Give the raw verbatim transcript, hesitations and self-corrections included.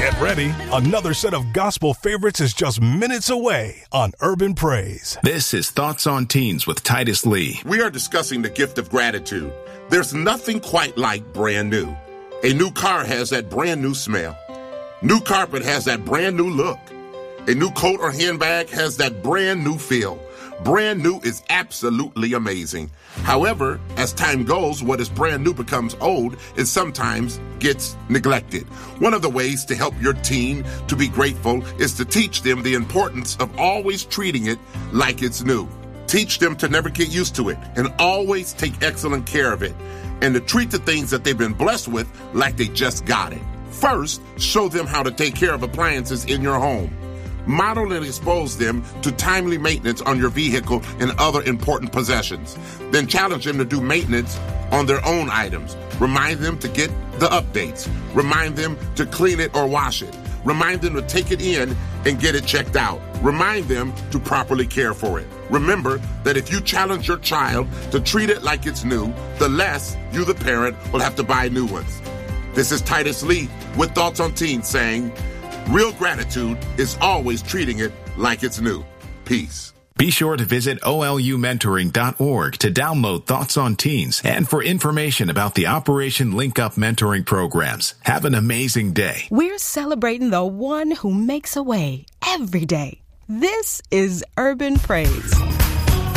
Get ready. Another set of gospel favorites is just minutes away on Urban Praise. This is Thoughts on Teens with Titus Lee. We are discussing the gift of gratitude. There's nothing quite like brand new. A new car has that brand new smell. New carpet has that brand new look. A new coat or handbag has that brand new feel. Brand new is absolutely amazing. However, as time goes, what is brand new becomes old and sometimes gets neglected. One of the ways to help your teen to be grateful is to teach them the importance of always treating it like it's new. Teach them to never get used to it and always take excellent care of it, and to treat the things that they've been blessed with like they just got it. First, show them how to take care of appliances in your home. Model and expose them to timely maintenance on your vehicle and other important possessions. Then challenge them to do maintenance on their own items. Remind them to get the updates. Remind them to clean it or wash it. Remind them to take it in and get it checked out. Remind them to properly care for it. Remember that if you challenge your child to treat it like it's new, the less you, the parent, will have to buy new ones. This is Titus Lee with Thoughts on Teens saying, real gratitude is always treating it like it's new. Peace. Be sure to visit O L U mentoring dot org to download Thoughts on Teens and for information about the Operation Link Up mentoring programs. Have an amazing day. We're celebrating the one who makes a way every day. This is Urban Praise.